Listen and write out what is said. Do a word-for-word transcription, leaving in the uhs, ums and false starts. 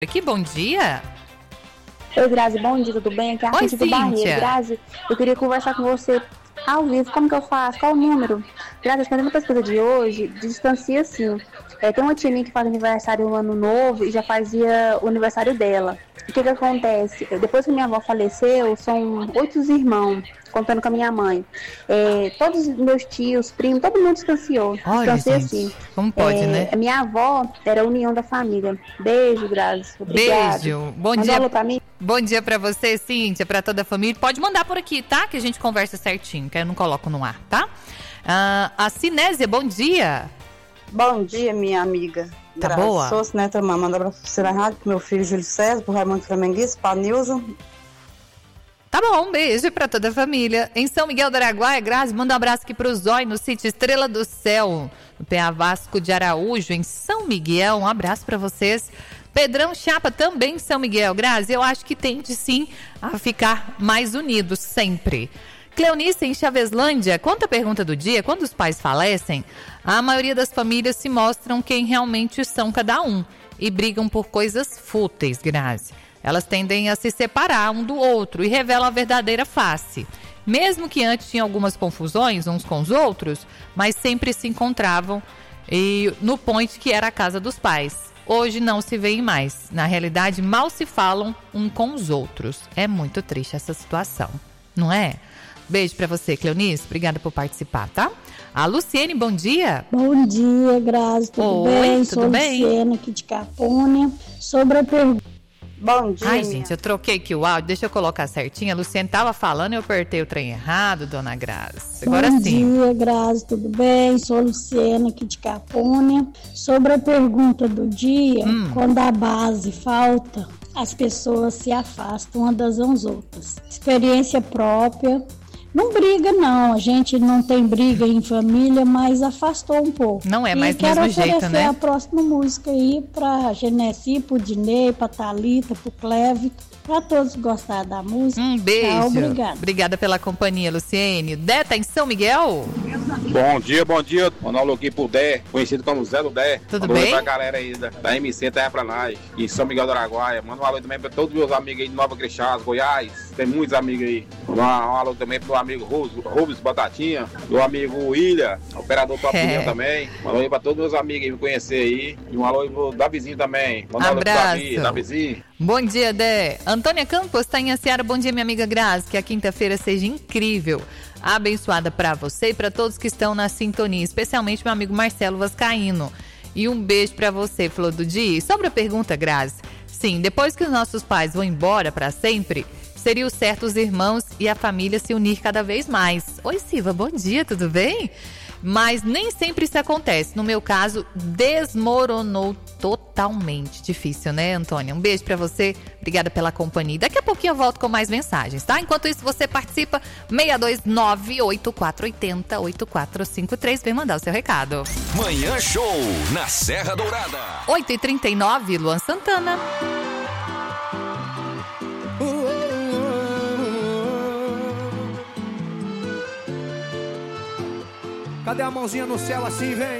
Que bom dia. Oi, Grazi, bom dia, tudo bem? Aqui é a Oi, Cíntia do Barreiro. Grazi, eu queria conversar com você ao vivo. Como que eu faço? Qual o número? Grazi, respondendo a pesquisa de hoje, distancia assim. É, tem uma tia minha que faz aniversário no ano novo e já fazia o aniversário dela. O que que acontece? Depois que minha avó faleceu, são oito irmãos, contando com a minha mãe. É, todos os meus tios, primos, todo mundo distanciou. Olha, Distancia gente, assim. como pode, É, né? A minha avó era a união da família. Beijo, Grazi. Obrigada. Beijo. Bom Manda dia. um alô pra mim. Bom dia pra você, Cíntia, pra toda a família. Pode mandar por aqui, tá? Que a gente conversa certinho, que eu não coloco no ar, tá? Ah, a Cinésia, bom dia. Bom dia, minha amiga. Tá Grazi boa? Souza, né? Tô mandando pra você na rádio, pro meu filho Júlio César, pro Raimundo Flamenguista, pra Nilson. Tá bom, um beijo pra toda a família. Em São Miguel do Araguaia, Grazi, manda um abraço aqui pro Zói, no sítio Estrela do Céu, no P A Vasco de Araújo, em São Miguel. Um abraço pra vocês. Pedrão Chapa, também em São Miguel. Grazi, eu acho que tende sim a ficar mais unidos sempre. Cleonice, em Chaveslândia, conta a pergunta do dia. Quando os pais falecem, a maioria das famílias se mostram quem realmente são cada um e brigam por coisas fúteis, Grazi. Elas tendem a se separar um do outro e revelam a verdadeira face. Mesmo que antes tinham algumas confusões uns com os outros, mas sempre se encontravam e, no point que era a casa dos pais. Hoje não se veem mais. Na realidade, mal se falam um com os outros. É muito triste essa situação, não é? Beijo pra você, Cleonice. Obrigada por participar, tá? A Luciene, bom dia. Bom dia, Grazi. Tudo Oi, bem? tudo Sou bem? Luciene aqui de Capônia. Sobre a pergunta. Bom dia, Ai, minha. gente, eu troquei aqui o áudio. Deixa eu colocar certinho. A Luciene tava falando e eu apertei o trem errado, dona Grazi. Agora Bom sim. dia, Grazi. Tudo bem? Sou Luciene aqui de Capônia. Sobre a pergunta do dia, Hum. quando a base falta, as pessoas se afastam umas das outras. Experiência própria. Não briga, não. A gente não tem briga em família, mas afastou um pouco. Não é E mais do quero mesmo jeito, oferecer né? a próxima música aí pra Genesi, pro Dinei, pra Thalita, pro Cleve, pra todos gostar da música. Um beijo. Tá, obrigada. Obrigada pela companhia, Luciene. Dé, tá em São Miguel? Bom dia, bom dia. Manda um alô aqui pro Dé, conhecido como Zé do Dé. Tudo Manda um alô bem? pra galera aí da, da M C Terra pra nós, em São Miguel do Araguaia. Manda um alô também pra todos os meus amigos aí de Nova Crixás, Goiás. Tem muitos amigos aí. Manda um, um alô também pro amigo Rubens, Rubens Batatinha, do amigo William, operador top É. pneu também. Manda um alô aí pra todos os meus amigos aí me conhecer aí. E um alô aí pro Davizinho também. Manda um alô pro Abraço. Davi, Davizinho. Bom dia, Dé. Antônia Campos tá em Aciara. Bom dia, minha amiga Grazi. Que a quinta-feira seja incrível, abençoada pra você e pra todos que estão na sintonia, especialmente meu amigo Marcelo Vascaíno. E um beijo pra você, Flor do Dia. E sobre a pergunta, Grazi, sim, depois que os nossos pais vão embora pra sempre, seria o certo os irmãos e a família se unir cada vez mais. Oi, Silva, bom dia, tudo bem? Mas nem sempre isso acontece. No meu caso, desmoronou totalmente. Difícil, né, Antônia? Um beijo pra você. Obrigada pela companhia. Daqui a pouquinho eu volto com mais mensagens, tá? Enquanto isso, você participa seis dois nove, oito quatro oito zero, oito quatro cinco três. Vem mandar o seu recado. Manhã Show, na Serra Dourada. oito e trinta e nove, Luan Santana. Cadê a mãozinha no céu assim, vem?